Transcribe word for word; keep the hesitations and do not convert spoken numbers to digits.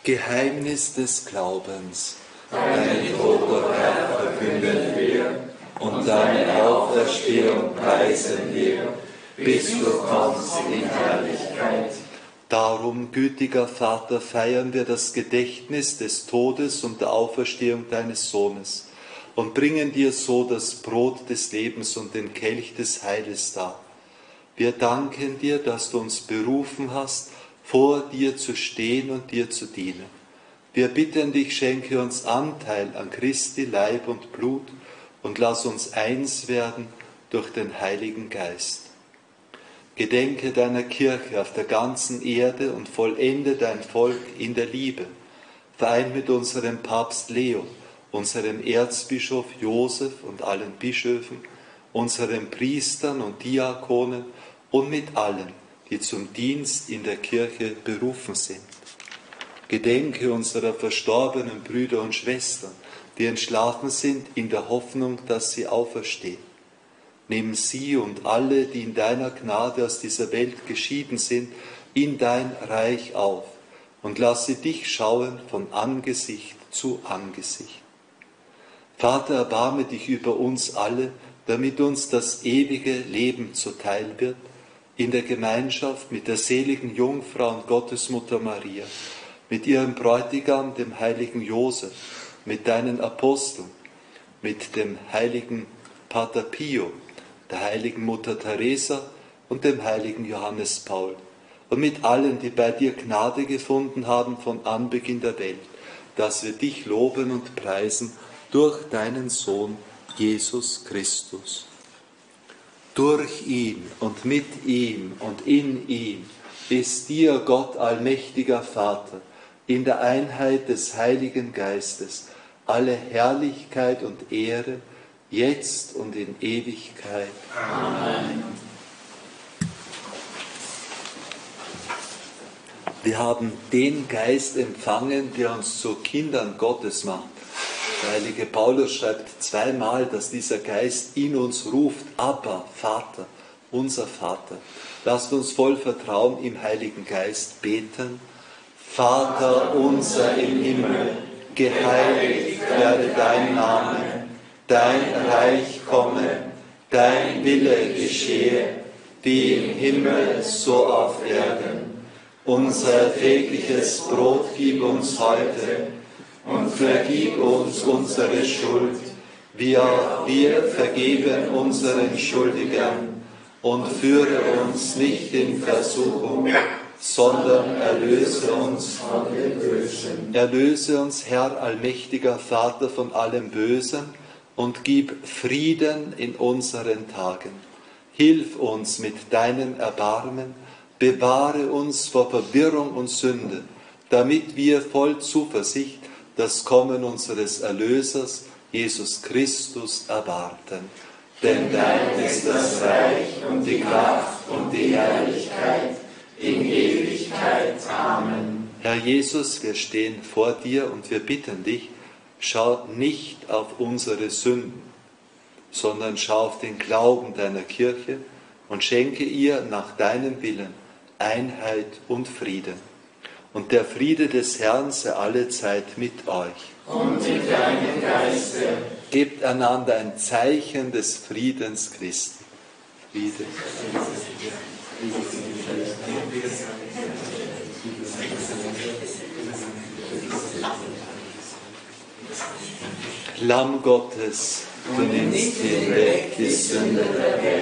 Geheimnis des Glaubens. Deinen Tod, o Herr, verkünden wir und deine Auferstehung preisen wir, bis du kommst in Herrlichkeit. Darum, gütiger Vater, feiern wir das Gedächtnis des Todes und der Auferstehung deines Sohnes und bringen dir so das Brot des Lebens und den Kelch des Heiles dar. Wir danken dir, dass du uns berufen hast, vor dir zu stehen und dir zu dienen. Wir bitten dich, schenke uns Anteil an Christi Leib und Blut und lass uns eins werden durch den Heiligen Geist. Gedenke deiner Kirche auf der ganzen Erde und vollende dein Volk in der Liebe. Vereint mit unserem Papst Leo, unserem Erzbischof Josef und allen Bischöfen, unseren Priestern und Diakonen und mit allen, die zum Dienst in der Kirche berufen sind. Gedenke unserer verstorbenen Brüder und Schwestern, die entschlafen sind in der Hoffnung, dass sie auferstehen. Nimm sie und alle, die in deiner Gnade aus dieser Welt geschieden sind, in dein Reich auf und lass sie dich schauen von Angesicht zu Angesicht. Vater, erbarme dich über uns alle, damit uns das ewige Leben zuteil wird, in der Gemeinschaft mit der seligen Jungfrau und Gottesmutter Maria, mit ihrem Bräutigam, dem heiligen Josef, mit deinen Aposteln, mit dem heiligen Pater Pio, der heiligen Mutter Teresa und dem heiligen Johannes Paul und mit allen, die bei dir Gnade gefunden haben von Anbeginn der Welt, dass wir dich loben und preisen durch deinen Sohn Jesus Christus. Durch ihn und mit ihm und in ihm ist dir, Gott allmächtiger Vater, in der Einheit des Heiligen Geistes alle Herrlichkeit und Ehre, jetzt und in Ewigkeit. Amen. Wir haben den Geist empfangen, der uns zu Kindern Gottes macht. Der heilige Paulus schreibt zweimal, dass dieser Geist in uns ruft, Abba, Vater, unser Vater. Lasst uns voll Vertrauen im Heiligen Geist beten. Vater unser im Himmel, geheiligt werde dein Name, dein Reich komme, dein Wille geschehe, wie im Himmel so auf Erden. Unser tägliches Brot gib uns heute und vergib uns unsere Schuld, wie auch wir vergeben unseren Schuldigern, und führe uns nicht in Versuchung, sondern erlöse uns von dem Bösen. Erlöse uns, Herr allmächtiger Vater, von allem Bösen und gib Frieden in unseren Tagen. Hilf uns mit deinem Erbarmen, bewahre uns vor Verwirrung und Sünde, damit wir voll Zuversicht das Kommen unseres Erlösers, Jesus Christus, erwarten. Denn dein ist das Reich und die Kraft und die Herrlichkeit in Ewigkeit. Amen. Herr Jesus, wir stehen vor dir und wir bitten dich, schau nicht auf unsere Sünden, sondern schau auf den Glauben deiner Kirche und schenke ihr nach deinem Willen Einheit und Frieden. Und der Friede des Herrn sei alle Zeit mit euch. Und mit deinem Geiste. Gebt einander ein Zeichen des Friedens Christi. Friede. Lamm Gottes, du nimmst hinweg die Sünde der Welt.